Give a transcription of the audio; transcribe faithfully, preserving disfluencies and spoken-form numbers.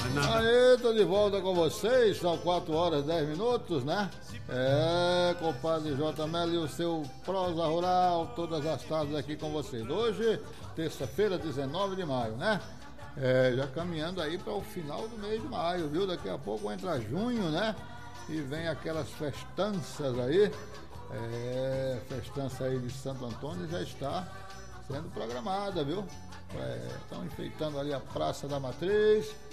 Aí, tô de volta com vocês, são quatro horas e dez minutos, né? É, compadre J. Melo e o seu Prosa Rural, todas as tardes aqui com vocês. Hoje, terça-feira, dezenove de maio, né? É, já caminhando aí para o final do mês de maio, viu? Daqui a pouco entra junho, né? E vem aquelas festanças aí. É, festança aí de Santo Antônio já está sendo programada, viu? Estão é, enfeitando ali a Praça da Matriz.